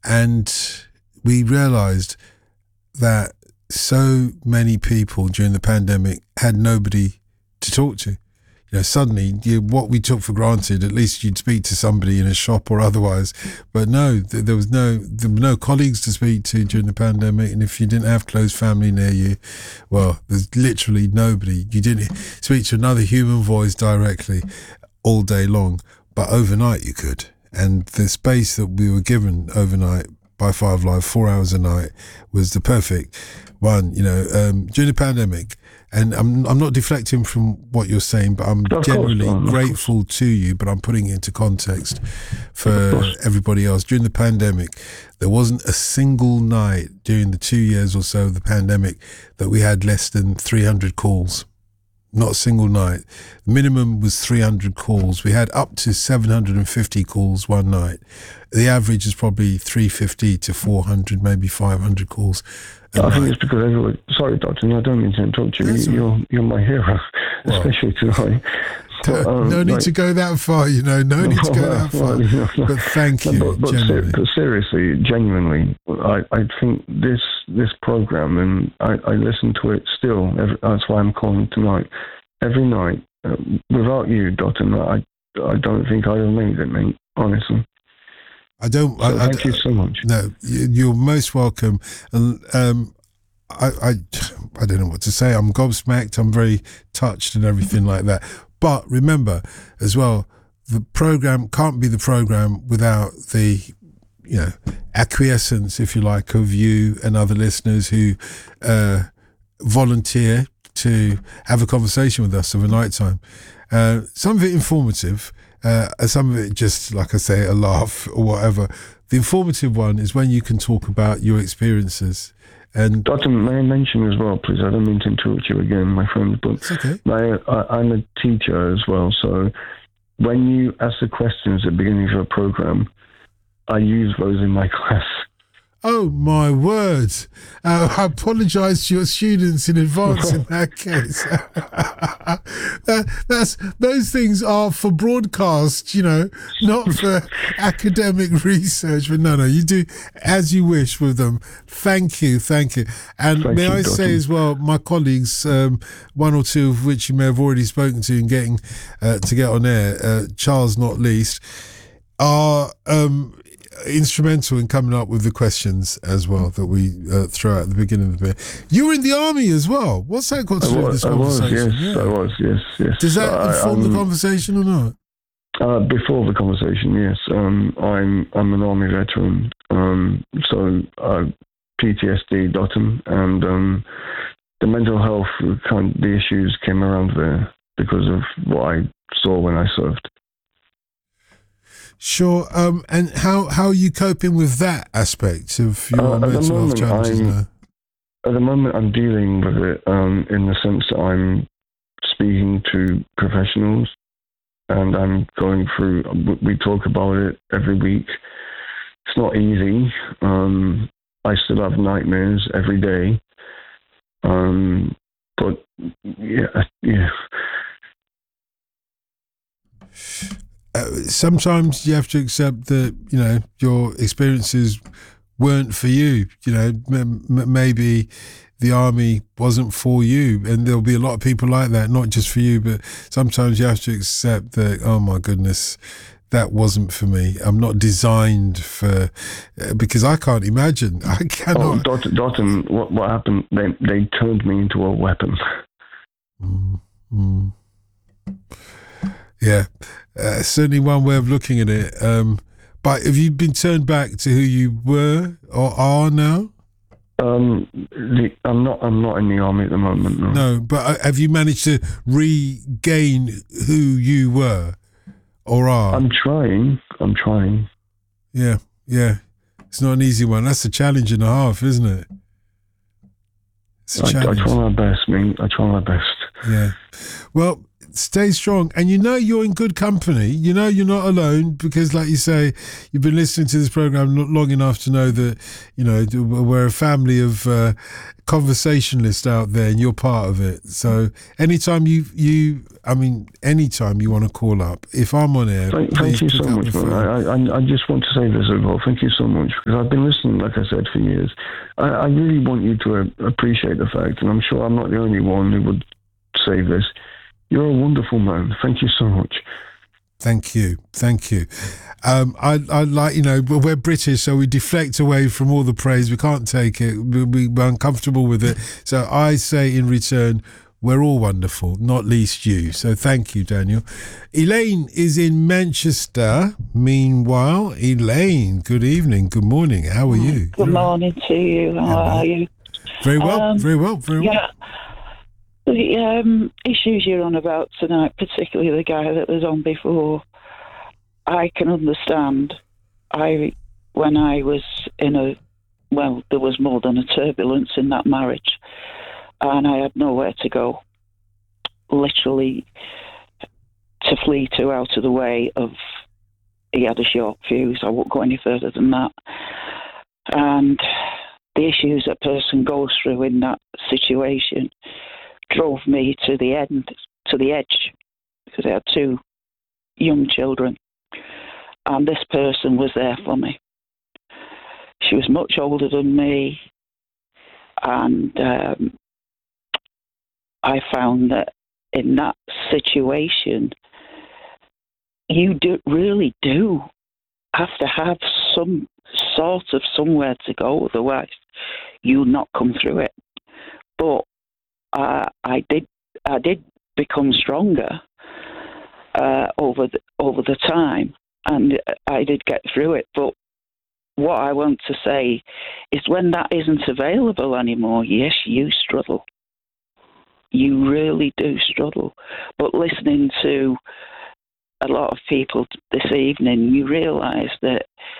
And we realised that so many people during the pandemic had nobody to talk to. Suddenly, what we took for granted, at least you'd speak to somebody in a shop or otherwise. But no, there were no colleagues to speak to during the pandemic. And if you didn't have close family near you, well, there's literally nobody. You didn't speak to another human voice directly all day long. But overnight you could. And the space that we were given overnight by Five Live, 4 hours a night, was the perfect one, during the pandemic. And I'm not deflecting from what you're saying, but I'm genuinely grateful to you, but I'm putting it into context for everybody else. During the pandemic, there wasn't a single night during the 2 years or so of the pandemic that we had less than 300 calls. Not a single night. The minimum was 300 calls. We had up to 750 calls one night. The average is probably 350 to 400, maybe 500 calls. I think it's because everyone... Sorry, Doctor, I don't mean to interrupt you. You're my hero, especially tonight. No need to go that far, No need to go that far. But thank you, but seriously, genuinely, I think this program, and I listen to it still. That's why I'm calling tonight. Every night, without you, Doctor, I don't think I'd have made it, mate. Honestly. I don't. Thank you so much. No, you're most welcome. And I don't know what to say. I'm gobsmacked. I'm very touched and everything like that. But remember, as well, the program can't be the program without the, acquiescence, if you like, of you and other listeners who volunteer to have a conversation with us of a night time. Some of it informative. Some of it just, like I say, a laugh or whatever. The informative one is when you can talk about your experiences. And Doctor, may I mention as well, please? I don't mean to interrupt you again, my friend, but it's okay. I'm a teacher as well, so when you ask the questions at the beginning of a program, I use those in my class. Oh, my word. I apologise to your students in advance in that case. Those things are for broadcast, not for academic research. But no, you do as you wish with them. Thank you. And may I say as well, my colleagues, one or two of which you may have already spoken to in getting to get on air, Charles not least, are... instrumental in coming up with the questions as well that we throw out at the beginning of the bit. You were in the army as well. What's that got to do with this conversation? I was, yes. Does that inform the conversation or not? Before the conversation, yes. I'm an army veteran, so PTSD, Dotten, and the mental health, the issues came around there because of what I saw when I served. Sure. And how are you coping with that aspect of your mental health challenges now? At the moment, I'm dealing with it in the sense that I'm speaking to professionals and I'm going through, we talk about it every week. It's not easy. I still have nightmares every day. But yeah. Sometimes you have to accept that, your experiences weren't for you. Maybe the army wasn't for you, and there'll be a lot of people like that, not just for you, but sometimes you have to accept that, oh my goodness, that wasn't for me. I'm not designed for, because I can't imagine. I cannot. Dotton, what happened? They turned me into a weapon. Yeah. Certainly one way of looking at it. But have you been turned back to who you were or are now? I'm not in the army at the moment. No, but have you managed to regain who you were or are? I'm trying. Yeah. It's not an easy one. That's a challenge and a half, isn't it? I try my best, mate. I try my best. Yeah. Well, stay strong. And you know you're in good company. You know you're not alone because, like you say, you've been listening to this program long enough to know that, you know, we're a family of conversationalists out there and you're part of it. So anytime anytime you want to call up, if I'm on air, thank you so much, man. I just want to say this as well. Thank you so much, because I've been listening, like I said, for years. I really want you to appreciate the fact, and I'm sure I'm not the only one who would say this. You're a wonderful man. Thank you so much. Thank you. I like, you know, we're British, so we deflect away from all the praise. We can't take it. We're uncomfortable with it. So I say in return, we're all wonderful, not least you. So thank you, Daniel. Elaine is in Manchester. Meanwhile, Elaine, good evening, good morning. How are you? Good morning to you. How are you? Very well, very well. Yeah. The issues you're on about tonight, particularly the guy that was on before, I can understand. When I was there was more than a turbulence in that marriage, and I had nowhere to go, literally to flee to, out of the way of. He had a short fuse. I won't go any further than that. And the issues a person goes through in that situation drove me to the edge, because I had 2 young children, and this person was there for me. She was much older than me, and I found that in that situation, you really do have to have some sort of somewhere to go, otherwise you'll not come through it. But I did become stronger over the time, and I did get through it. But what I want to say is, when that isn't available anymore, yes, you struggle. You really do struggle. But listening to a lot of people this evening, you realise that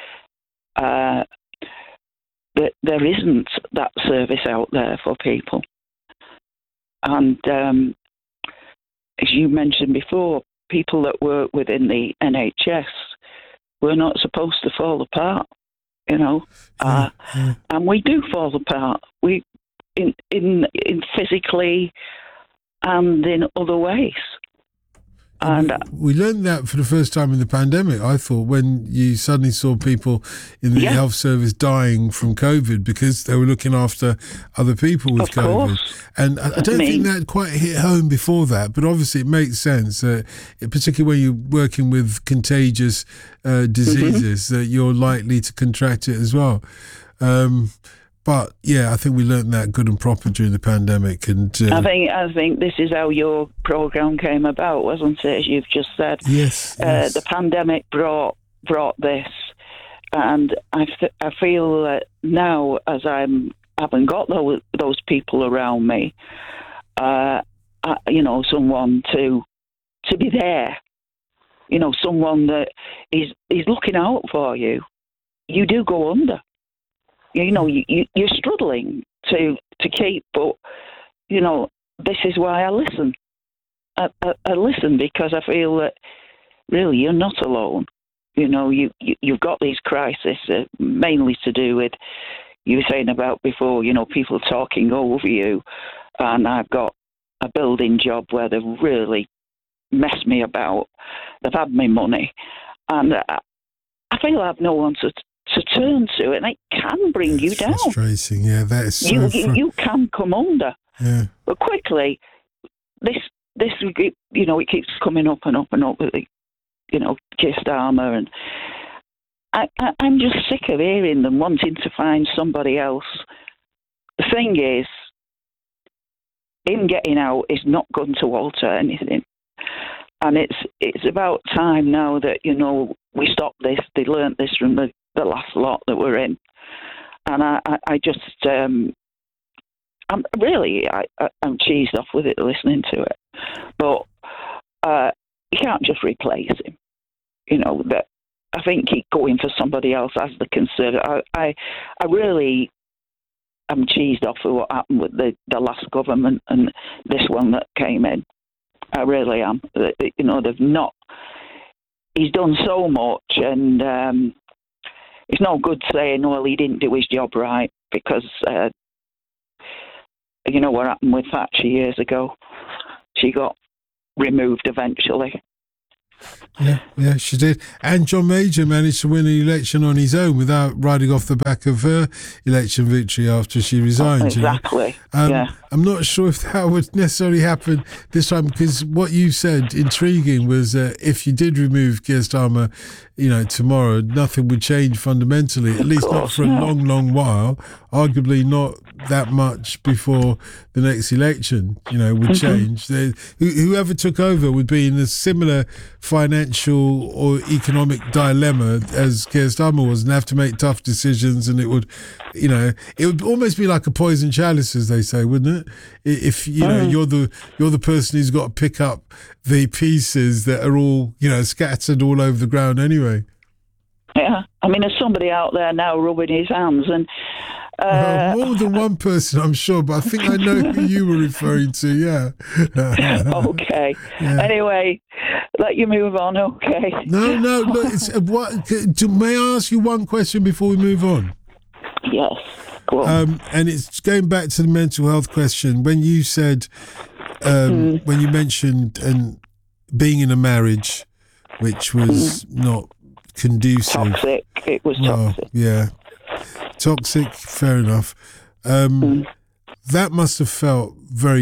that there isn't that service out there for people. And as you mentioned before, people that work within the NHS were not supposed to fall apart, you know, and we do fall apart. We in physically and in other ways. And we learned that for the first time in the pandemic, I thought, when you suddenly saw people in the health service dying from COVID because they were looking after other people with COVID. Course. And I don't think that quite hit home before that, but obviously it makes sense, particularly when you're working with contagious diseases, that you're likely to contract it as well. But yeah, I think we learned that good and proper during the pandemic. And I think this is how your program came about, wasn't it? As you've just said. Yes. The pandemic brought this, and I feel that now, as I haven't got those people around me, someone to be there, someone that is looking out for you. You do go under. You're struggling to keep, but, this is why I listen. I listen because I feel that really you're not alone. You've got these crises mainly to do with, you were saying about before, people talking over you, and I've got a building job where they've really messed me about. They've had my money, and I feel I have no one to turn to, and it can bring you down. Frustrating, yeah, that is so you can come under. Yeah. But quickly, this it keeps coming up and up and up with the, kissed armour, and I'm just sick of hearing them wanting to find somebody else. The thing is, him getting out is not going to alter anything. And it's about time now that, we stop this. They learnt this from the last lot that we're in. And I just, I'm cheesed off with it, listening to it. But you can't just replace him. That I think he's going for somebody else as the Conservative. I really am cheesed off with what happened with the last government and this one that came in. I really am. You know, they've not. He's done so much, and it's no good saying, well, he didn't do his job right, because you know what happened with Thatcher years ago. She got removed eventually. Yeah, she did. And John Major managed to win an election on his own without riding off the back of her election victory after she resigned. Exactly. Yeah. I'm not sure if that would necessarily happen this time, because what you said, intriguing, was if you did remove Keir Starmer, you know, tomorrow, nothing would change fundamentally, at least not for a long, long while. Arguably not that much before the next election, you know, would change. Whoever took over would be in a similar financial or economic dilemma as Keir Starmer was, and have to make tough decisions, and it would, you know, it would almost be like a poison chalice, as they say, wouldn't it? If you know you're the person who's got to pick up the pieces that are all, you know, scattered all over the ground anyway. Yeah, I mean, there's somebody out there now rubbing his hands, and well, more than one person, I'm sure, but I think I know who you were referring to. Yeah. Okay. Yeah. Anyway, let you move on. Okay. No. Look, may I ask you one question before we move on? Yes. Cool. And it's going back to the mental health question. When you said, when you mentioned being in a marriage which was not conducive. Toxic. It was toxic. Yeah. Toxic, fair enough. That must have felt very